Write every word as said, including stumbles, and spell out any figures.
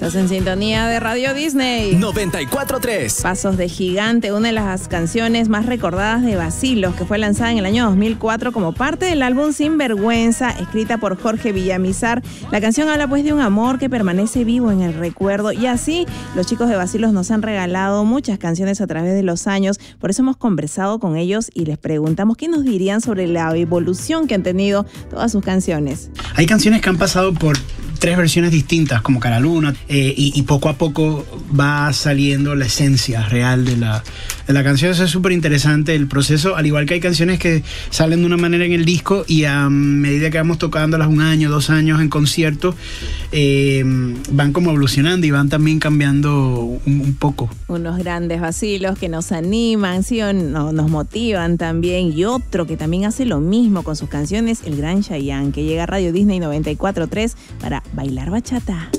Estás en sintonía de Radio Disney. noventa y cuatro tres. Pasos de Gigante, una de las canciones más recordadas de Bacilos, que fue lanzada en el año dos mil cuatro como parte del álbum Sinvergüenza, escrita por Jorge Villamizar. La canción habla pues de un amor que permanece vivo en el recuerdo, y así los chicos de Bacilos nos han regalado muchas canciones a través de los años. Por eso hemos conversado con ellos y les preguntamos qué nos dirían sobre la evolución que han tenido todas sus canciones. Hay canciones que han pasado por tres versiones distintas, como Cara Luna, eh, y, y poco a poco va saliendo la esencia real de la, de la canción. Eso es súper interesante el proceso, al igual que hay canciones que salen de una manera en el disco y a medida que vamos tocándolas un año, dos años en concierto, eh, van como evolucionando y van también cambiando un, un poco. Unos grandes Bacilos que nos animan, sí, o no, nos motivan también, y otro que también hace lo mismo con sus canciones, el gran Chayanne, que llega a Radio Disney noventa y cuatro tres para bailar bachata.